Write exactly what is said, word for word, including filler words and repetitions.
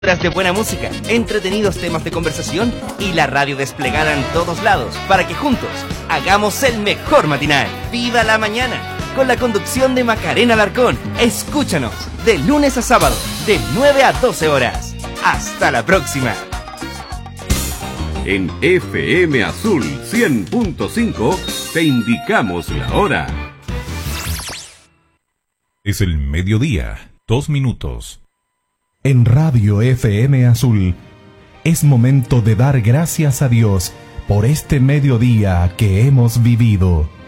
de buena música, entretenidos temas de conversación y la radio desplegada en todos lados para que juntos hagamos el mejor matinal. ¡Viva la mañana! Con la conducción de Macarena Alarcón. Escúchanos de lunes a sábado de nueve a doce horas. ¡Hasta la próxima! En F M Azul cien punto cinco te indicamos la hora. Es el mediodía, dos minutos. En Radio F M Azul es momento de dar gracias a Dios por este mediodía que hemos vivido.